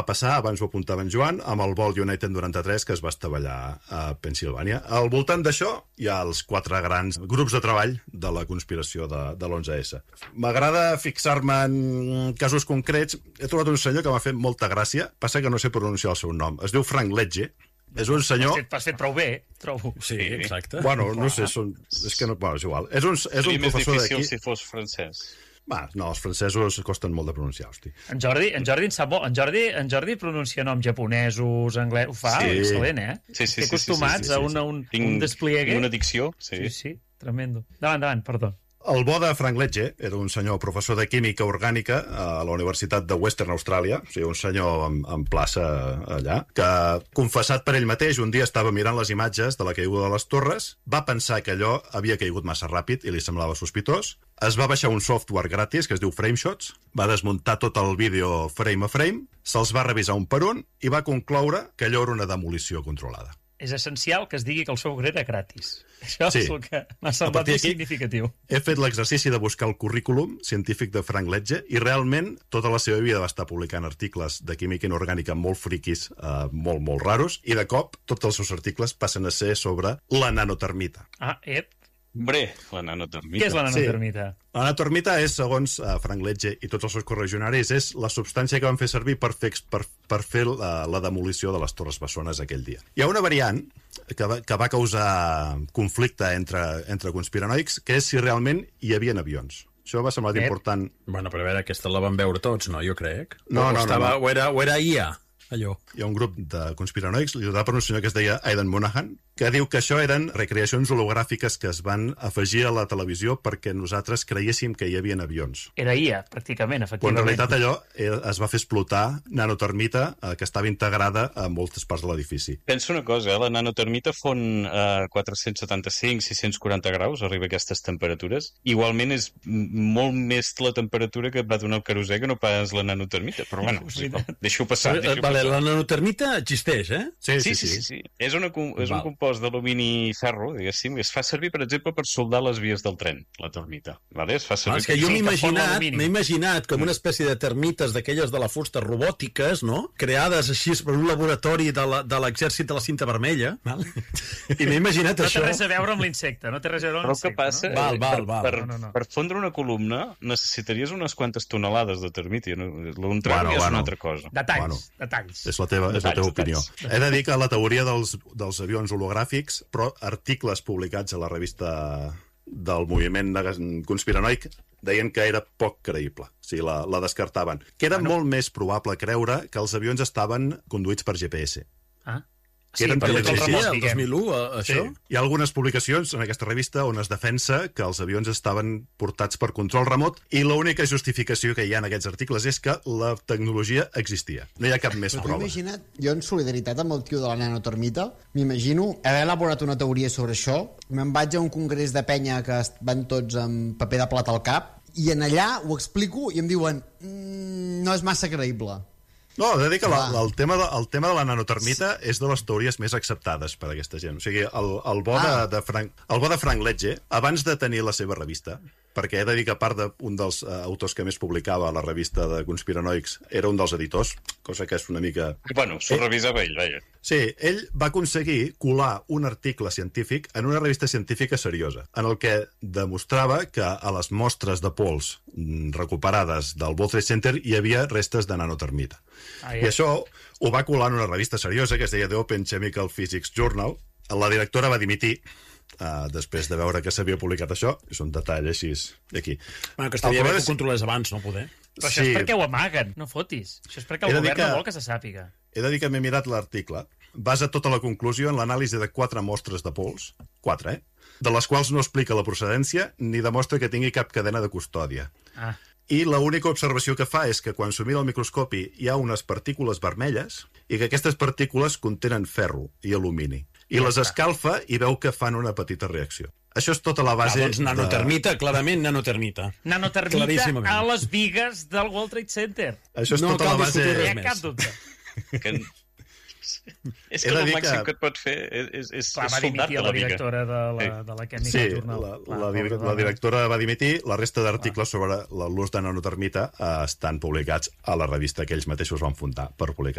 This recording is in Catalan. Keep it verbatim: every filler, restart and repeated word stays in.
passar, abans ho apuntava en Joan, amb el Ball United noranta-tres que es va estavellar a Pensilvània. Al voltant d'això hi ha els quatre grans grups de treball de la conspiració de, de l'onze esse. M'agrada fixar-me en casos concrets. He trobat un senyor que m'ha fet molta gràcia, passa que no sé pronunciar el seu nom. Es diu Frank Ledger. És un senyor... Has fet prou bé, trobo. Sí, exacte. Bueno, no sé, són... és que no... Bueno, és igual. És un, és un professor d'aquí... Seria més difícil si fos francès. Va, no, els francesos costen molt de pronunciar, hosti. En Jordi, en Jordi en sap molt. En Jordi, en Jordi pronuncia noms japonesos, anglès... Ho fa Sí. excel·lent, eh? Sí, sí, sí, Estic acostumats sí, sí, sí, sí. a un, a un, Tinc un despliegue. una dicció, sí. Sí, sí, tremendo. Davant, davant, perdó. El bo de Frank Ledger era un senyor professor de química orgànica a la Universitat de Western Austràlia, o sigui, un senyor en, en plaça allà, que, confessat per ell mateix, un dia estava mirant les imatges de la caiguda de les torres, va pensar que allò havia caigut massa ràpid i li semblava sospitós, es va baixar un software gratis que es diu Frameshots, va desmuntar tot el vídeo frame a frame, se'ls va revisar un per un i va concloure que allò era una demolició controlada. És essencial que es digui que el software era gratis. Això Sí. és el que m'ha semblat més significatiu. He fet l'exercici de buscar el currículum científic de Frank Ledger i realment tota la seva vida va estar publicant articles de química inorgànica molt friquis, eh, molt, molt raros, i de cop tots els seus articles passen a ser sobre la nanotermita. Ah, ep. Hombre, la nanotermita. Què és la nanotermita? La nanotermita és, segons uh, Frank Ledger i tots els seus correligionaris, és la substància que van fer servir per fer, per, per fer la, la demolició de les Torres Bessones aquell dia. Hi ha una variant que va, que va causar conflicte entre, entre conspiranoics, que és si realment hi havia avions. Això m'ha semblat Ep. important. Bueno, però a veure, aquesta la van veure tots, no? Jo crec. No, o no, estava, no, no. O era, o era I A, allò. Hi ha un grup de conspiranoics liderat per un senyor que es deia Aidan Monahan, que diu que això eren recreacions hologràfiques que es van afegir a la televisió perquè nosaltres creiéssim que hi havia avions. Era I A, pràcticament, Però en efectivament. realitat allò eh, es va fer explotar nanotermita eh, que estava integrada a moltes parts de l'edifici. Penso una cosa, eh? La nanotermita fon a quatre-cents setanta-cinc a sis-cents quaranta graus, arriba a aquestes temperatures. Igualment és m- molt més la temperatura que va donar el querosè que no pas la nanotermita, però bueno, sí, deixo passar. Però, Deixo vale, passar. la nanotermita existeix, eh? Sí, Sí, sí, sí, sí. És, una, com- és un Val. compost d'alumini i ferro, diguéssim, que es fa servir, per exemple, per soldar les vies del tren, la termita. Vale? Es fa Ah, servir és que per jo això. m'he que fon imaginat, l'alumini. m'he imaginat com una espècie de termites d'aquelles de la fusta robòtiques, no? Creades així per un laboratori de la- de l'exèrcit de la cinta vermella. Val? I m'he imaginat No té això. res a veure amb l'insecte, no té res a veure amb Però el que l'insecte, passa, no? Val, eh, val, per, val. per, No, no, no. per fondre una columna necessitaries unes quantes tonelades de termita. No? Un Bueno, tram ja és bueno. una altra cosa. Detalls, Bueno. detalls. És la teva, és la teva Detalls, opinió. detalls. He de dir que la teoria dels, dels avions hologràfics, però articles publicats a la revista del moviment neg- conspiranoic deien que era poc creïble. O sigui, la, la descartaven. Que era molt més probable creure que els avions estaven conduïts per G P S. Ah. Que eren per per control sí, Sí, remot, el dos diguem. mil u, eh, això? Sí. Hi ha algunes publicacions en aquesta revista on es defensa que els avions estaven portats per control remot i l'única justificació que hi ha en aquests articles és que la tecnologia existia. No hi ha cap més M'he prova. imaginat, jo en solidaritat amb el tio de la nanotermita, m'imagino haver elaborat una teoria sobre això, me'n vaig a un congrés de penya que est- van tots amb paper de plata al cap, i en allà ho explico i em diuen mmm, no és massa creïble. No, he de dir que la, Clar. el, tema de, el tema de la nanotermita és de les teories més acceptades per aquesta gent. O sigui, el, el, bo, Ah. de, de Frank, el bo de Frank Ledger, abans de tenir la seva revista, perquè he de dir que a part d'un dels uh, autors que més publicava a la revista de conspiranoics era un dels editors, cosa que és una mica... Bueno, s'ho Eh. revisava ell, vaja. Sí, ell va aconseguir colar un article científic en una revista científica seriosa, en el que demostrava que a les mostres de pols mm, recuperades del World Trade Center hi havia restes de nanotermita. Ah, I això ho va colar en una revista seriosa que es deia The Open Chemical Physics Journal. La directora va dimitir uh, després de veure que s'havia publicat això. És un detall així aquí. Bueno, que estaria El bé problema que és- ho controlés abans, no poder. Però això és perquè ho amaguen, no fotis. Això és perquè He el de dir govern no que- vol que se sàpiga. He de dir que m'he mirat l'article. Basa tota la conclusió en l'anàlisi de quatre mostres de pols, quatre, eh? De les quals no explica la procedència ni demostra que tingui cap cadena de custòdia. Ah. I l'única observació que fa és que quan s'ho mira al microscopi hi ha unes partícules vermelles i que aquestes partícules contenen ferro i alumini. I les escalfa i veu que fan una petita reacció. Això és tota la Ah, base... doncs nanotermita, clarament nanotermita. Nanotermita Claríssimament. a les vigues del World Trade Center. De... Això és No tota cal la base... discutir No hi res ha més. cap dubte. Que... és He que de el dir màxim que- que et pot fer és, és, és, Clar, és va soldar-te dimitir la la viga. directora de la, Eh. de la Chemical Sí, Journal. la, Clar, la, dir- pobra la dona. directora va dimitir, la resta d'articles sobre l'ús de nanotermita eh, estan publicats a la revista que ells mateixos van fundar per publicar.